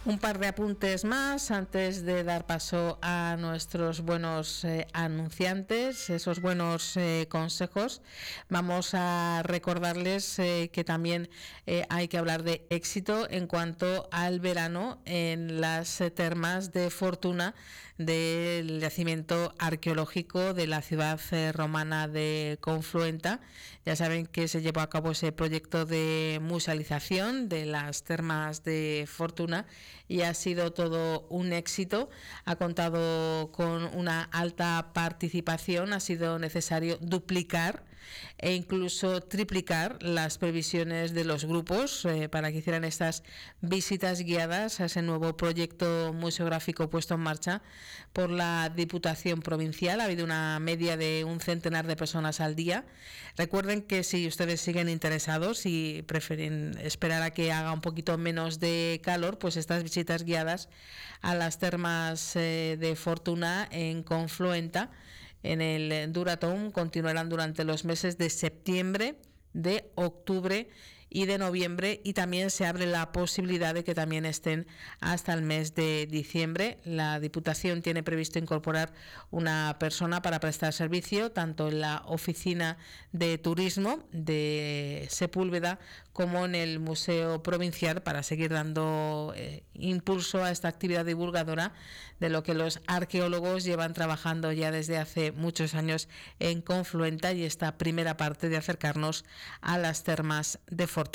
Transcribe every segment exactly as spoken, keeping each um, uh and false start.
Un par de apuntes más antes de dar paso a nuestros buenos eh, anunciantes, esos buenos eh, consejos. Vamos a recordarles eh, que también eh, hay que hablar de éxito en cuanto al verano en las eh, termas de Fortuna del yacimiento arqueológico de la ciudad eh, romana de Confluenta. Ya saben que se llevó a cabo ese proyecto de musealización de las termas de Fortuna y ha sido todo un éxito. Ha contado con una alta participación, ha sido necesario duplicar e incluso triplicar las previsiones de los grupos eh, para que hicieran estas visitas guiadas a ese nuevo proyecto museográfico puesto en marcha por la Diputación Provincial. Ha habido una media de un centenar de personas al día. Recuerden que si ustedes siguen interesados y prefieren esperar a que haga un poquito menos de calor, pues estas visitas guiadas a las termas eh, de Fortuna en Confluenta, en el Duratón, continuarán durante los meses de septiembre, de octubre y de noviembre, y también se abre la posibilidad de que también estén hasta el mes de diciembre. La Diputación tiene previsto incorporar una persona para prestar servicio tanto en la oficina de turismo de Sepúlveda como en el Museo Provincial para seguir dando eh, impulso a esta actividad divulgadora de lo que los arqueólogos llevan trabajando ya desde hace muchos años en Confluenta, y esta primera parte de acercarnos a las termas de Fortuna.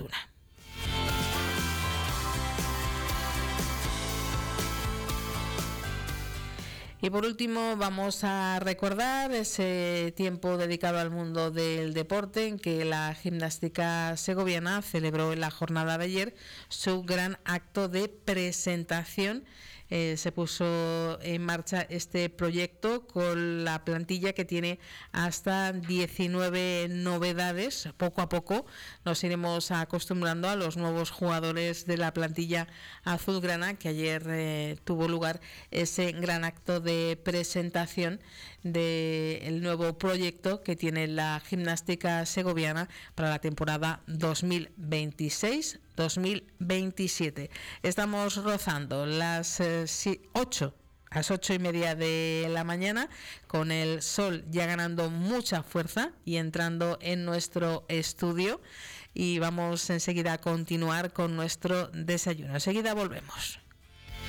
Y por último vamos a recordar ese tiempo dedicado al mundo del deporte en que la gimnástica segoviana celebró en la jornada de ayer su gran acto de presentación. Eh, se puso en marcha este proyecto con la plantilla que tiene hasta diecinueve novedades. Poco a poco nos iremos acostumbrando a los nuevos jugadores de la plantilla azulgrana, que ayer eh, tuvo lugar ese gran acto de presentación del nuevo proyecto que tiene la gimnástica segoviana para la temporada dos mil veintiséis dos mil veintisiete. Estamos rozando las eh, ocho, a las ocho y media de la mañana, con el sol ya ganando mucha fuerza y entrando en nuestro estudio, y vamos enseguida a continuar con nuestro desayuno. Enseguida volvemos.